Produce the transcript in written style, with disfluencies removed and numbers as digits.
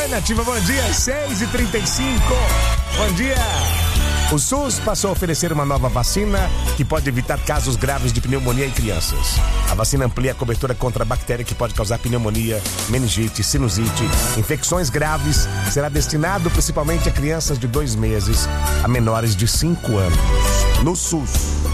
Oi, Nativa, bom dia, 6h35. Bom dia. O SUS passou a oferecer uma nova vacina que pode evitar casos graves de pneumonia em crianças. A vacina amplia a cobertura contra a bactéria que pode causar pneumonia, meningite, sinusite, infecções graves. Será destinado principalmente a crianças de 2 meses a menores de 5 anos. No SUS.